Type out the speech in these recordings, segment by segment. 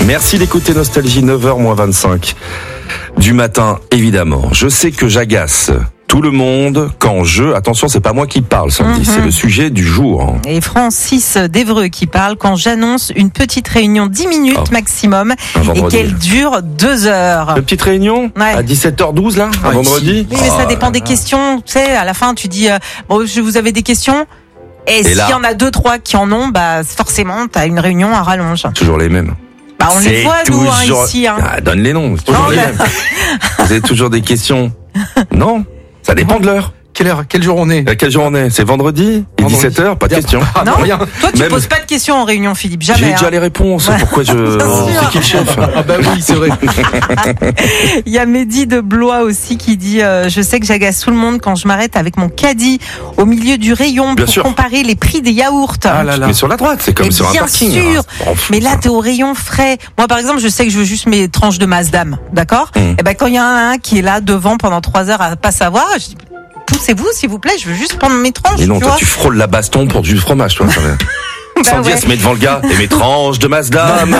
Merci d'écouter Nostalgie, 9h-25 du matin, évidemment. Je sais que j'agace tout le monde quand attention, c'est pas moi qui parle, Sandy, c'est le sujet du jour. Et Francis d'Évreux qui parle quand j'annonce une petite réunion 10 minutes maximum et qu'elle dure 2 heures. Une petite réunion à 17h12 là, un vendredi. Oui, mais ça dépend des questions. Tu sais, à la fin, tu dis, vous avez des questions? Et s'il y en a 2-3 qui en ont, bah, forcément, t'as une réunion à rallonge. Toujours les mêmes. Bah, on les voit, nous, ici. Donne les noms, c'est toujours les mêmes. Vous avez toujours des questions? Non? Ça dépend de l'heure. Quelle heure? Quel jour on est? Quel jour on est? C'est vendredi? Et 17h? Pas de questions. Non, rien. Toi, tu poses pas de questions en réunion, Philippe. Jamais. J'ai déjà les réponses. Pourquoi c'est qui le chef? Ah bah oui, c'est vrai. Il y a Mehdi de Blois aussi qui dit je sais que j'agace tout le monde quand je m'arrête avec mon caddie au milieu du rayon pour comparer les prix des yaourts. Ah là là. Mais sur la droite, c'est comme sur un parking. Bien sûr. Mais là, t'es au rayon frais. Moi, par exemple, je sais que je veux juste mes tranches de Mazdam. D'accord? Et ben, quand il y en a un qui est là devant pendant 3 heures à pas savoir, je dis, poussez-vous, s'il vous plaît, je veux juste prendre mes tranches. Et non, toi, tu frôles la baston pour du fromage, toi. Sandy, elle se met devant le gars, et mes tranches de Mazdam.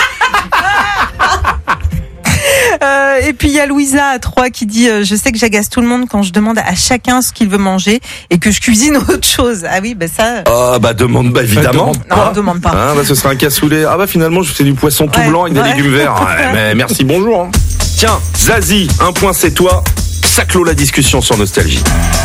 Et puis il y a Louisa à 3 qui dit je sais que j'agace tout le monde quand je demande à chacun ce qu'il veut manger et que je cuisine autre chose. Ah oui, ça. Ah demande évidemment. Non, demande pas. Ce sera un cassoulet. Finalement je fais du poisson tout blanc avec des légumes verts. Mais merci, bonjour. Tiens, Zazie, un point c'est toi. Ça clôt la discussion sur Nostalgie.